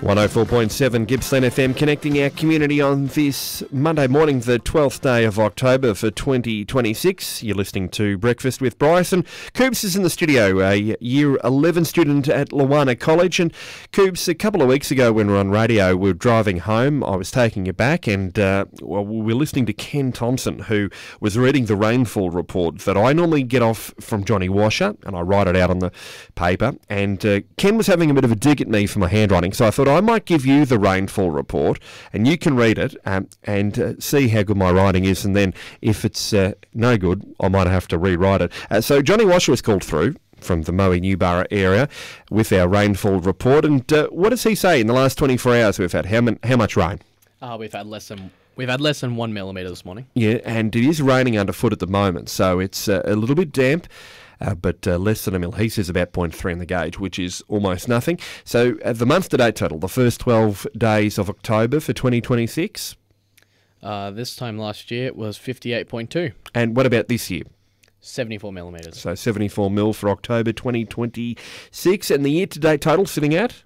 104.7 Gippsland FM, connecting our community on this Monday morning, the 12th day of October for 2026. You're listening to Breakfast with Bryson. Coops is in the studio, a Year 11 student at Luana College. And Coops, a couple of weeks ago when we were on radio, we were driving home. I was taking you back and we were listening to Ken Thompson, who was reading the rainfall report that I normally get off from Johnny Washer, and I write it out on the paper. And Ken was having a bit of a dig at me for my handwriting, so I thought I might give you the rainfall report and you can read it and see how good my writing is, and then if it's no good, I might have to rewrite it. So Johnny Washer was called through from the Moe Newborough area with our rainfall report, and what does he say in the last 24 hours we've had? How much rain? We've had less than 1 millimetre this morning. Yeah, and it is raining underfoot at the moment, so it's a little bit damp. But less than a mil. He says about 0.3 in the gauge, which is almost nothing. So the month-to-date total, the first 12 days of October for 2026? This time last year it was 58.2. And what about this year? 74 millimetres. So 74 mil for October 2026. And the year-to-date total sitting at?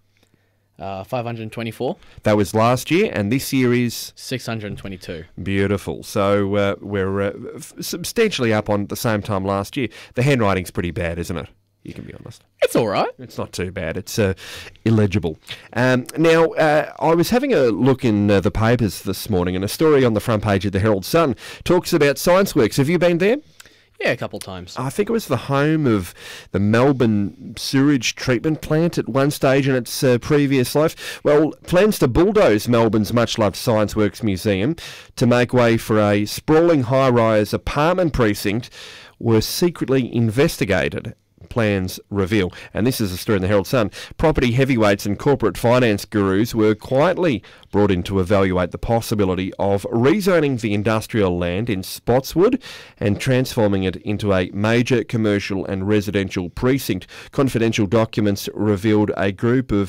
524. That was last year, and this year is? 622. Beautiful. So we're substantially up on the same time last year. The handwriting's pretty bad, isn't it? You can be honest. It's all right. It's not too bad. It's illegible. Now, I was having a look in the papers this morning, and a story on the front page of the Herald Sun talks about ScienceWorks. Have you been there? Yeah, a couple of times. I think it was the home of the Melbourne sewage treatment plant at one stage in its previous life. Well, plans to bulldoze Melbourne's much-loved ScienceWorks Museum to make way for a sprawling high-rise apartment precinct were secretly investigated, plans reveal. And this is a story in the Herald Sun. Property heavyweights and corporate finance gurus were quietly brought in to evaluate the possibility of rezoning the industrial land in Spotswood and transforming it into a major commercial and residential precinct. Confidential documents revealed a group of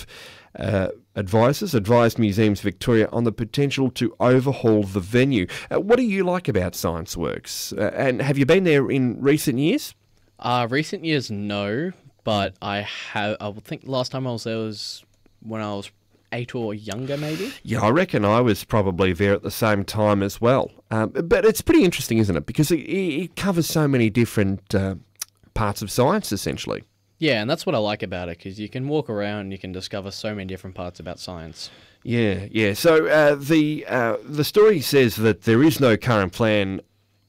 advisors advised Museums Victoria on the potential to overhaul the venue. What do you like about ScienceWorks? And have you been there in recent years? Recent years, no, but I think last time I was there was when I was 8 or younger, maybe. Yeah, I reckon I was probably there at the same time as well. But it's pretty interesting, isn't it? Because it covers so many different parts of science, essentially. Yeah, and that's what I like about it, because you can walk around and you can discover so many different parts about science. Yeah. So the story says that there is no current plan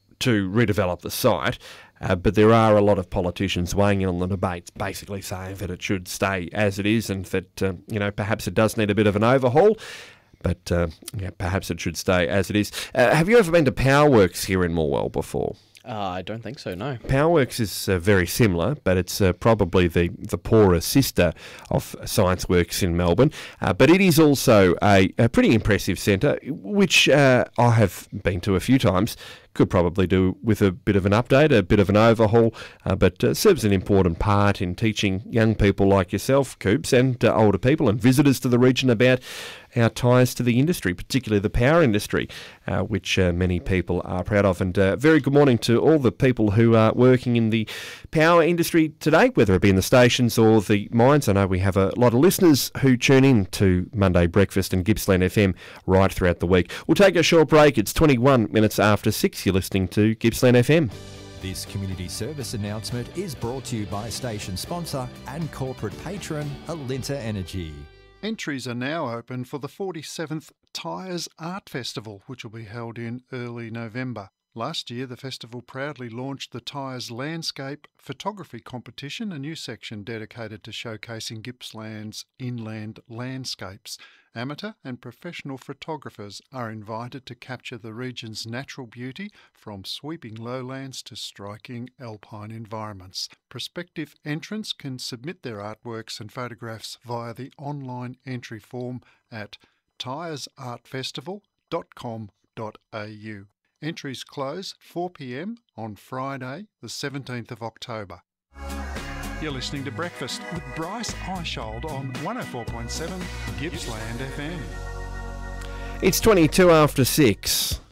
to redevelop the site. But there are a lot of politicians weighing in on the debates, basically saying that it should stay as it is and that, perhaps it does need a bit of an overhaul. But, perhaps it should stay as it is. Have you ever been to Powerworks here in Morwell before? I don't think so, no. Powerworks is very similar, but it's probably the poorer sister of ScienceWorks in Melbourne. But it is also a pretty impressive centre, which I have been to a few times. Could probably do with a bit of an update, a bit of an overhaul, but serves an important part in teaching young people like yourself, Coops, and older people and visitors to the region about our ties to the industry, particularly the power industry, which many people are proud of. And very good morning to all the people who are working in the power industry today, whether it be in the stations or the mines. I know we have a lot of listeners who tune in to Monday Breakfast and Gippsland FM right throughout the week. We'll take a short break. It's 21 minutes after 6. You're listening to Gippsland FM. This community service announcement is brought to you by station sponsor and corporate patron Alinta Energy. Entries are now open for the 47th Tyres Art Festival, which will be held in early November. Last year, the festival proudly launched the Tyres Landscape Photography Competition, a new section dedicated to showcasing Gippsland's inland landscapes. Amateur and professional photographers are invited to capture the region's natural beauty, from sweeping lowlands to striking alpine environments. Prospective entrants can submit their artworks and photographs via the online entry form at tyresartfestival.com.au. Entries close 4 p.m. on Friday, the 17th of October. You're listening to Breakfast with Bryce Eishold on 104.7 Gippsland FM. It's 22 after 6.